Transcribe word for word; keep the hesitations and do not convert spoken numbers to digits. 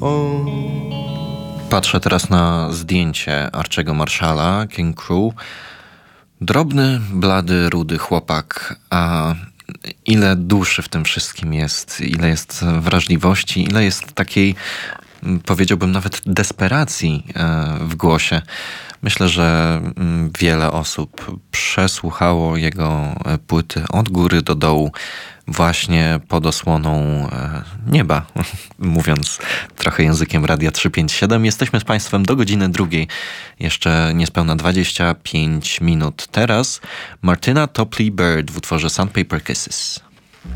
Patrzę teraz na zdjęcie Archiego Marshalla, King Crew. Drobny, blady, rudy chłopak, a ile duszy w tym wszystkim jest, ile jest wrażliwości, ile jest takiej, powiedziałbym, nawet desperacji w głosie. Myślę, że wiele osób przesłuchało jego płyty od góry do dołu właśnie pod osłoną nieba, mówiąc trochę językiem Radia trzysta pięćdziesiąt siedem. Jesteśmy z Państwem do godziny drugiej. Jeszcze niespełna dwadzieścia pięć minut. Teraz Martyna Topley Bird w utworze Sandpaper Kisses.